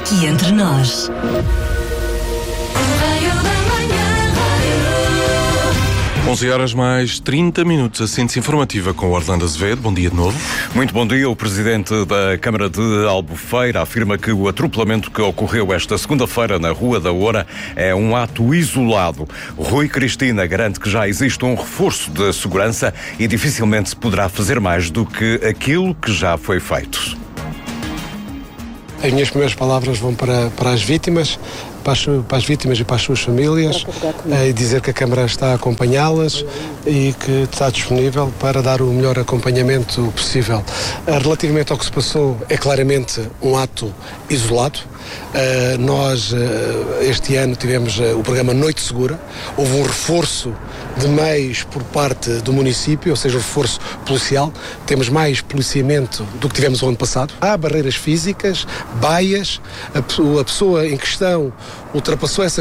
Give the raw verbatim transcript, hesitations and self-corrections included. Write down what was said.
aqui entre nós. onze horas mais trinta minutos, a síntese informativa com o Orlando Azevedo. Bom dia de novo. Muito bom dia. O presidente da Câmara de Albufeira afirma que o atropelamento que ocorreu esta segunda-feira na Rua da Oura é um ato isolado. Rui Cristina garante que já existe um reforço de segurança e dificilmente se poderá fazer mais do que aquilo que já foi feito. As minhas primeiras palavras vão para, para as vítimas, para as, para as vítimas e para as suas famílias, e dizer que a Câmara está a acompanhá-las e que está disponível para dar o melhor acompanhamento possível. Relativamente ao que se passou, é claramente um ato isolado. Uh, nós, uh, este ano, tivemos uh, o programa Noite Segura. Houve um reforço de meios por parte do município, ou seja, o reforço policial. Temos mais policiamento do que tivemos o ano passado. Há barreiras físicas, baias, a, a pessoa em questão ultrapassou essas